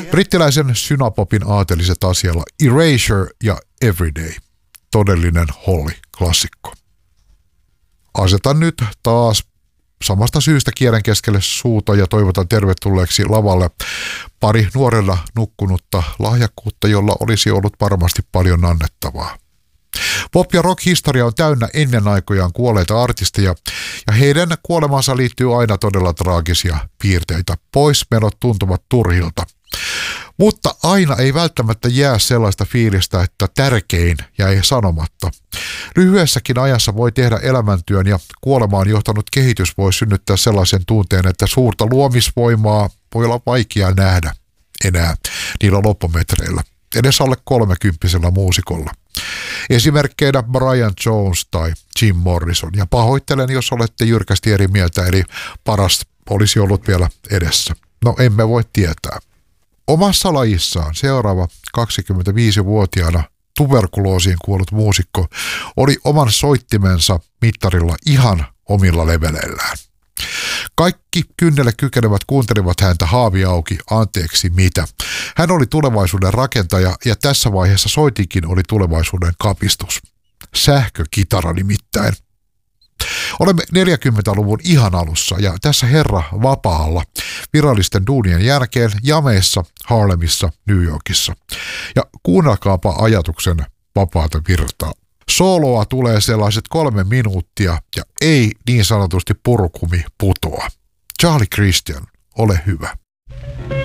Brittiläisen synapopin aateliset asialla Erasure ja Everyday. Todellinen Holly-klassikko. Asetan nyt taas samasta syystä kielen keskelle suuta ja toivotan tervetulleeksi lavalle pari nuorella nukkunutta lahjakkuutta, jolla olisi ollut varmasti paljon annettavaa. Pop- ja rock-historia on täynnä ennen aikojaan kuolleita artisteja ja heidän kuolemansa liittyy aina todella traagisia piirteitä. Poismenot tuntuvat turhilta. Mutta aina ei välttämättä jää sellaista fiilistä, että tärkein jäi sanomatta. Lyhyessäkin ajassa voi tehdä elämäntyön ja kuolemaan johtanut kehitys voi synnyttää sellaisen tunteen, että suurta luomisvoimaa voi olla vaikea nähdä enää niillä loppumetreillä. Edes alle 30-vuotiaalla muusikolla. Esimerkkeinä Brian Jones tai Jim Morrison. Ja pahoittelen, jos olette jyrkästi eri mieltä, eli paras olisi ollut vielä edessä. No emme voi tietää. Omassa lajissaan seuraava 25-vuotiaana tuberkuloosiin kuollut muusikko oli oman soittimensa mittarilla ihan omilla leveleillään. Kaikki kynnelle kykenevät kuuntelivat häntä haavi auki, anteeksi mitä. Hän oli tulevaisuuden rakentaja ja tässä vaiheessa soitinkin oli tulevaisuuden kapistus. Sähkökitara nimittäin. Olemme 40-luvun ihan alussa ja tässä herra vapaalla virallisten duunien jälkeen jameissa, Harlemissa, New Yorkissa. Ja kuunnelkaapa ajatuksen vapaata virtaa. Sooloa tulee sellaiset 3 minuuttia ja ei niin sanotusti purkumi putoa. Charlie Christian, ole hyvä.